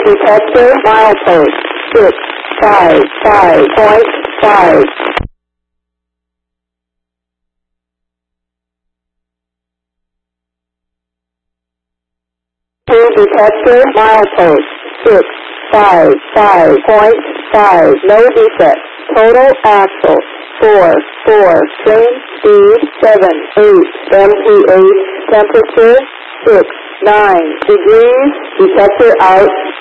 detector milepost 655.5. Detector milepost 655.5. No defect. Total axle 4. Train speed 7.8. MPH temperature 6.9 degrees. Detector out.